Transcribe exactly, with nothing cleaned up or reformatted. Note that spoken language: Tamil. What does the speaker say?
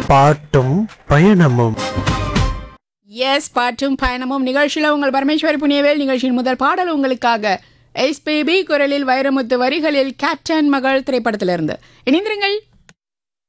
பாட்டும் பயணமும். எஸ், பாட்டும் பயணமும் நிகழ்ச்சியில் உங்கள் பரமேஸ்வரி புனியவேல். நிகழ்ச்சியின் முதல் பாடல் உங்களுக்காக எஸ்பிபி குரலில் வைரமுத்து வரிகளில் கேப்டன் மகள் திரைப்படத்திலிருந்து. இணைந்திருங்கள்.